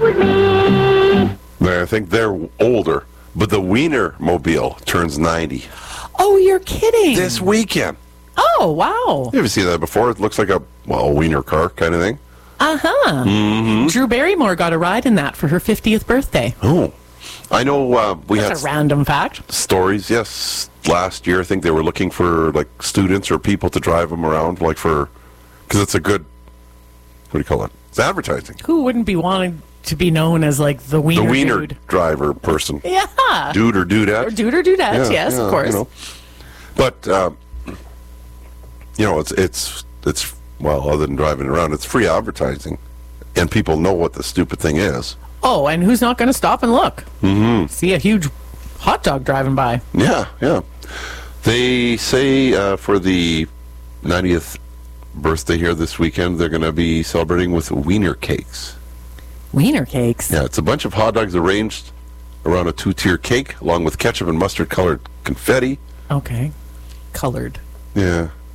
with me. I think they're older, but the Wienermobile turns 90 Oh, you're kidding. this weekend. Oh, wow. You ever seen that before? It looks like a wiener car kind of thing. Uh-huh. Mm-hmm. Drew Barrymore got a ride in that for her 50th birthday. Oh, I know. We That's a had random fact. stories. Yes, last year I think they were looking for like students or people to drive them around, like because it's a good. What do you call it? It's advertising. Who wouldn't be wanting to be known as like the wiener The wiener dude? driver person. Yeah. Dude or dudette. Or dude or dudette, yes, of course. You know. But it's well, other than driving around, it's free advertising, and people know what the stupid thing is. Oh, and who's not going to stop and look? Mm-hmm. See a huge hot dog driving by. Yeah, yeah. They say for the 90th birthday here this weekend, they're going to be celebrating with wiener cakes. Wiener cakes? Yeah, it's a bunch of hot dogs arranged around a two-tier cake, along with ketchup and mustard-colored confetti. Okay. Colored. Yeah,